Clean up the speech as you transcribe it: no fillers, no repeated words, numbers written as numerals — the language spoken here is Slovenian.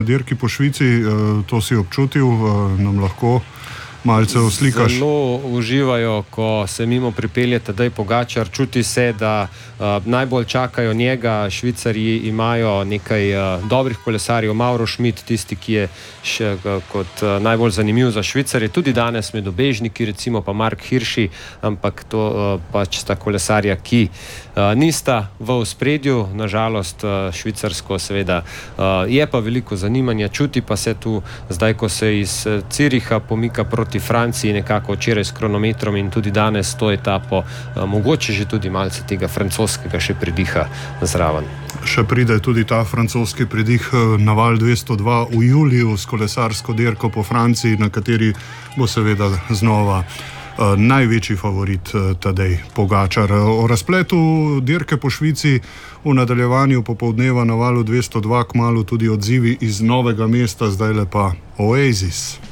dirki po Švici, to si občutil, nam lahko malce oslikaš? Zelo uživajo, ko se mimo pripelje Tadej Pogačar. Čuti se, da najbolj čakajo njega. Švicarji imajo nekaj dobrih kolesarjev. Mauro Schmidt, tisti, ki je še kot najbolj zanimiv za Švicarje. Tudi danes med ubežniki, recimo pa Mark Hirschi, ampak to pač sta kolesarja, ki nista v ospredju. Nažalost, švicarsko seveda je pa veliko zanimanja. Čuti pa se tu, zdaj ko se iz Züricha pomika proti Franciji, nekako včeraj s kronometrom in tudi danes to etapo, mogoče že tudi malce tega francoskega še pridiha zraven. Še pride tudi ta francoski pridih na val 202 v juliju s kolesarsko dirko po Franciji, na kateri bo seveda znova največji favorit Tadej Pogačar. O razpletu dirke po Švici v nadaljevanju popoldneva na valu 202, kmalu tudi odzivi iz Novega mesta, zdaj le pa Oasis.